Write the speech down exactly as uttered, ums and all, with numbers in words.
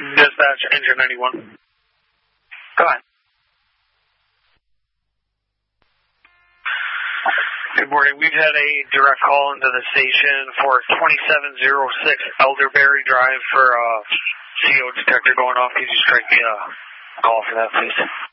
Dispatch, engine ninety-one. Go ahead. Good morning. We've had a direct call into the station for twenty-seven oh six Elderberry Drive for a C O detector going off. Could you strike me a call for that, please?